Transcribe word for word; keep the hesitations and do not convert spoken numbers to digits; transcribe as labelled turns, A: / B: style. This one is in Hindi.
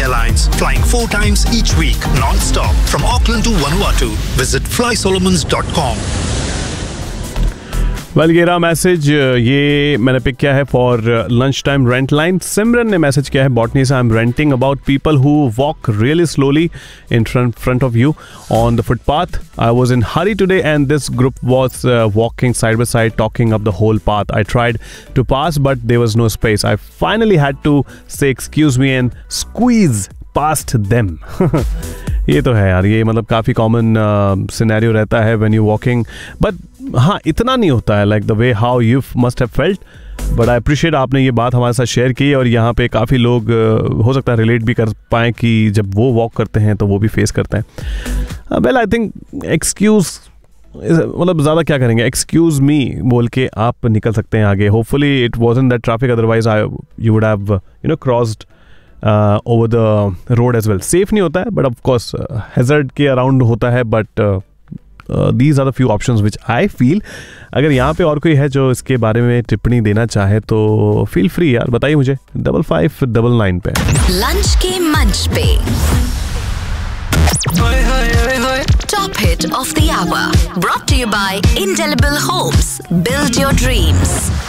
A: Airlines, flying four times each week, non-stop, from Auckland to Vanuatu. Visit fly solomons dot com.
B: Well ये रहा मैसेज, ये मैंने पिक किया है for lunch time rent line. सिमरन ने मैसेज किया है बॉटनी से, I am renting about people who walk really slowly in front of you on the footpath. I was in Hari today and this group was walking side by side talking up the whole path. I tried to pass but there was no space. I finally had to say excuse me and squeeze past them. ये तो है यार, ये मतलब काफ़ी कॉमन सिनेरियो रहता है व्हेन यू वॉकिंग. बट हाँ, इतना नहीं होता है like the way how you must have felt. But I appreciate आपने ये बात हमारे साथ शेयर की, और यहाँ पे काफ़ी लोग uh, हो सकता है रिलेट भी कर पाएँ कि जब वो वॉक करते हैं तो वो भी फेस करते हैं. वेल आई थिंक एक्सक्यूज़ मतलब ज़्यादा क्या करेंगे, एक्सक्यूज़ मी बोल के आप निकल सकते हैं आगे. Hopefully it wasn't that traffic, otherwise I you would have you know crossed over the road as well. Safe नहीं होता है बट ऑफ कोर्स हैजर्ड के अराउंड होता है. But these are the few options which I feel. अगर यहाँ पे और कोई है जो इसके बारे में टिप्पणी देना चाहे तो फील फ्री यार, बताइए मुझे डबल फाइव डबल नाइन पे.
C: लंच के मंच पे top hit of the our, brought to you bye indelible Holmes. Build your dreams.